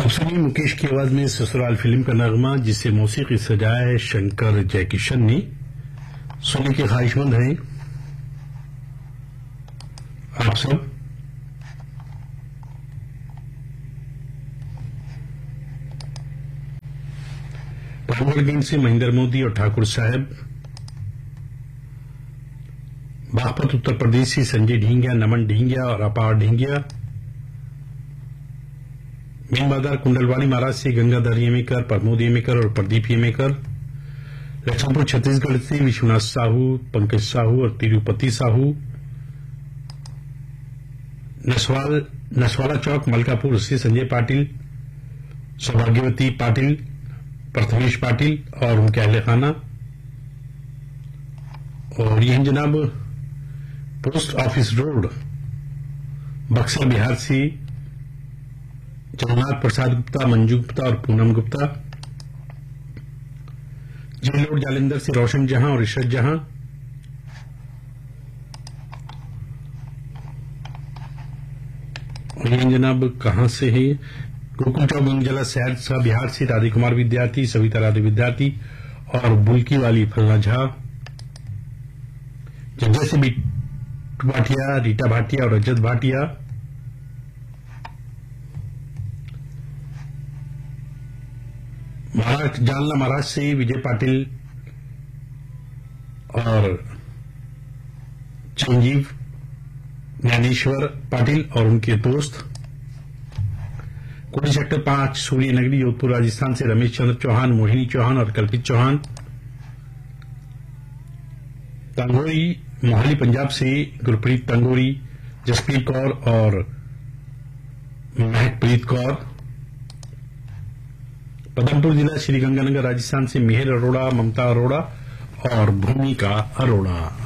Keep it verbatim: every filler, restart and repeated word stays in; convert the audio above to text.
अब सुनिए मुकेश की आवाज में ससुराल फिल्म का नगमा, जिसे मौसीकी सजाया है शंकर जयकिशन ने। सुनने के ख्वाहिशमंद हैं आप सब। रामगढ़ से महेंद्र मोदी और ठाकुर साहब, बागपत उत्तर प्रदेश से संजय ढींगिया, नमन ढींगिया और अपार ढींगिया, मीन बाजार कुंडलवाड़ी महाराज से गंगाधर येमेकर, प्रमोद येमेकर और प्रदीप येमेकर, लखनपुर छत्तीसगढ़ से विश्वनाथ साहू, पंकज साहू और तिरुपति साहू, नसवाल नसवाला चौक मलकापुर से संजय पाटिल, सौभाग्यवती पाटिल, प्रथमेश पाटिल और उनके अहले खाना। और यह जनाब post office road Buxar Bihar से जगन्नाथ प्रसाद गुप्ता, मंजू गुप्ता और पूनम गुप्ता, जेल रोड जालंधर से रोशन जहां और इशरत जहां, और ये जनाब कहां से है, गोकुल चौक गंगजला सहरसा बिहार से राधे कुमार विद्यार्थी, सविता राधे विद्यार्थी और बुल्की वाली फलना झा, जज्जा से बीटू भाटिया, रीटा भाटिया और रजत भाटिया, महाराष्ट्र जालना महाराष्ट्र से विजय पाटिल और चिरंजीव ज्ञानेश्वर पाटिल और उनके दोस्त, कोटी सेक्टर पांच सूर्य नगरी जोधपुर राजस्थान से रमेश चंद्र चौहान, मोहिनी चौहान और कल्पित चौहान, तंगोरी मोहाली पंजाब से गुरप्रीत तंगोरी, जसप्रीत कौर और महकप्रीत कौर, पदमपुर जिला श्रीगंगानगर राजस्थान से मेहर अरोड़ा, ममता अरोड़ा और भूमिका अरोड़ा।